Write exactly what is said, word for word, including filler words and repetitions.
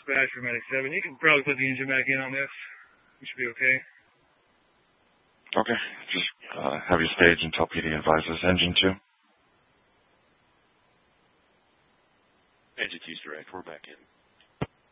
dispatch for Medic seven. You can probably put the engine back in on this. You should be okay. Okay. Just uh, have your stage until P D advises. Engine two. Engine two's direct. We're back in.